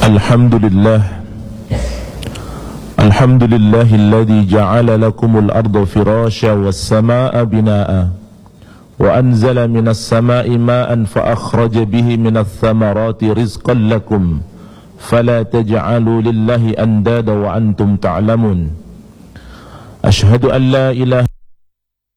الحمد لله الذي جعل لكم الأرض فراشا والسماء بناء وأنزل من السماء ماء فأخرج به من الثمرات رزقا لكم فلا تجعلوا لله أندادا وأنتم تعلمون. أشهد أن لا إله